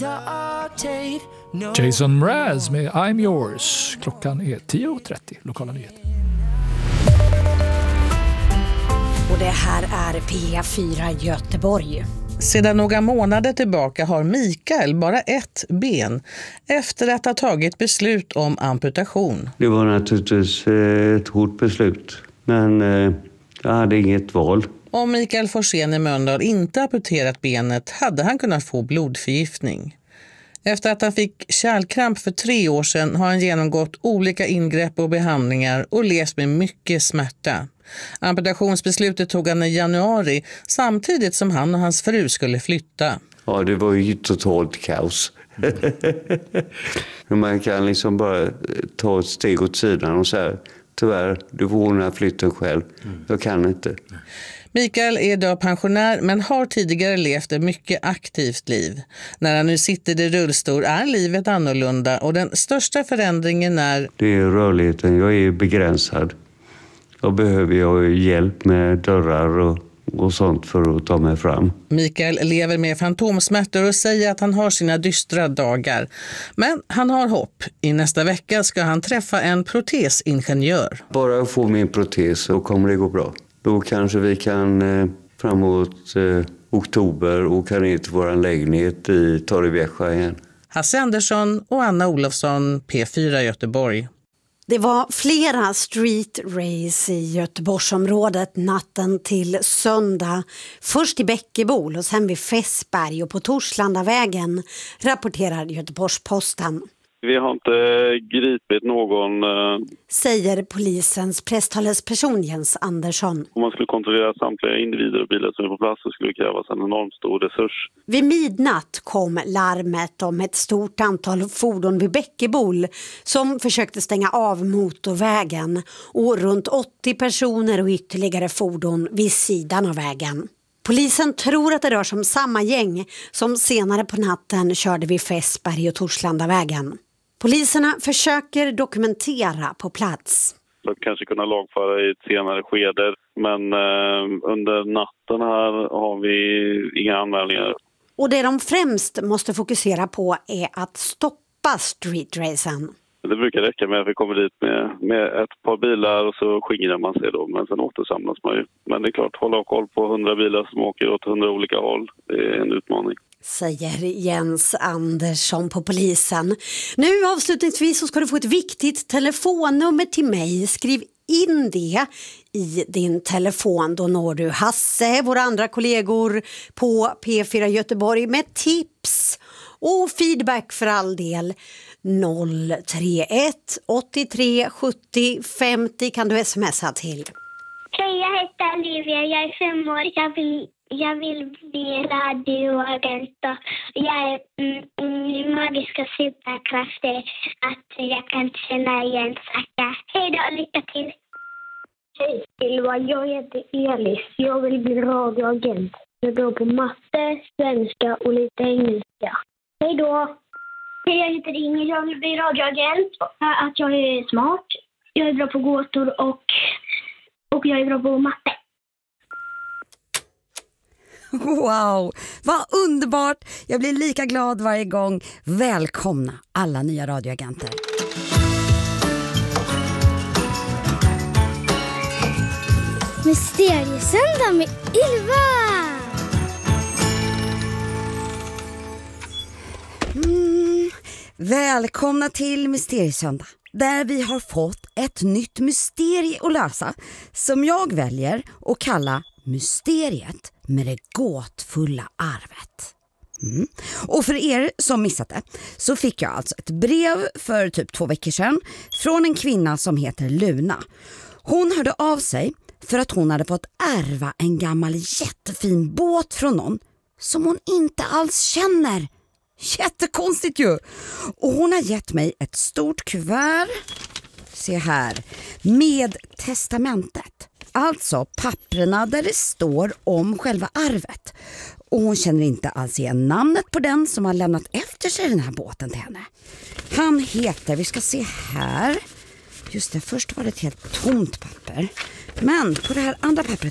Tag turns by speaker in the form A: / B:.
A: Jason Mraz med I'm Yours. Klockan är 10:30. Lokala nyheter.
B: Och det här är P4 Göteborg.
C: Sedan några månader tillbaka har Mikael bara ett ben efter att ha tagit beslut om amputation.
D: Det var naturligtvis ett hårt beslut, men jag hade inget val.
C: Om Mikael Forsén i Mölndal inte amputerat benet hade han kunnat få blodförgiftning. Efter att han fick kärlkramp för 3 år sedan har han genomgått olika ingrepp och behandlingar och levt med mycket smärta. Amputationsbeslutet tog han i januari samtidigt som han och hans fru skulle flytta.
D: Ja, det var ju totalt kaos. Man kan liksom bara ta ett steg åt sidan och säga tyvärr, du får ordna flytten själv. Jag kan inte.
C: Mikael är idag pensionär men har tidigare levt ett mycket aktivt liv. När han nu sitter i rullstol är livet annorlunda och den största förändringen är...
D: Det är rörligheten, jag är begränsad. Då behöver jag hjälp med dörrar och sånt för att ta mig fram.
C: Mikael lever med fantomsmärtor och säger att han har sina dystra dagar. Men han har hopp. I nästa vecka ska han träffa en protesingenjör.
D: Bara jag får min protes så kommer det gå bra. Då kanske vi kan framåt oktober åka ner till vår lägenhet i Torrevieja igen.
C: Hasse Andersson och Anna Olofsson, P4 Göteborg.
B: Det var flera street race i Göteborgsområdet natten till söndag. Först i Bäckebol och sen vid Fässberg och på Torslandavägen, rapporterar Göteborgs-Posten.
E: Vi har inte gripit någon...
B: Säger polisens presstalesperson Jens Andersson.
E: Om man skulle kontrollera samtliga individer och bilar som är på plats så skulle det krävas en enormt stor resurs.
B: Vid midnatt kom larmet om ett stort antal fordon vid Bäckebol som försökte stänga av motorvägen och runt 80 personer och ytterligare fordon vid sidan av vägen. Polisen tror att det rör sig om samma gäng som senare på natten körde vid Fässberg och Torslandavägen. Poliserna försöker dokumentera på plats.
E: För att kanske kunna lagföra i ett senare skede. Men under natten här har vi inga anmälningar.
B: Och det de främst måste fokusera på är att stoppa streetracen.
E: Det brukar räcka med att vi kommer dit med ett par bilar och så skingrar man sig då. Men sen återsamlas man ju. Men det är klart, hålla koll på 100 bilar som åker åt 100 olika håll. Det är en utmaning.
B: Säger Jens Andersson på polisen. Nu avslutningsvis så ska du få ett viktigt telefonnummer till mig. Skriv in det i din telefon. Då når du Hasse, våra andra kollegor på P4 Göteborg med tips och feedback för all del. 031 83 70 50 kan du smsa till.
F: Hej, jag heter Olivia. Jag är 5 år. Jag vill bli radioagent. Min magiska superkraft är att jag kan känna igen saker. Hej då, lycka till.
G: Hej Silva, jag heter Elis. Jag vill bli radioagent. Jag går på matte, svenska och lite engelska. Hej då.
F: Hej, jag heter Inger. Jag vill bli radioagent. Att jag är smart. Jag är bra på gåtor och jag är bra på matte.
H: Wow, vad underbart! Jag blir lika glad varje gång. Välkomna alla nya radioagenter.
F: Mysteriesöndag med Ylva!
H: Välkomna till Mysteriesöndag, där vi har fått ett nytt mysterie att lösa som jag väljer att kalla Mysteriet med det gåtfulla arvet. Och för er som missat det så fick jag alltså ett brev för typ 2 veckor sedan från en kvinna som heter Luna. Hon hörde av sig för att hon hade fått ärva en gammal jättefin båt från någon som hon inte alls känner. Jättekonstigt ju. Och hon har gett mig ett stort kuvert, se här, med testamentet. Alltså papperna där det står om själva arvet. Och hon känner inte alls igen namnet på den som har lämnat efter sig den här båten till henne. Han heter, vi ska se här. Just det, först var det ett helt tomt papper. Men på det här andra pappret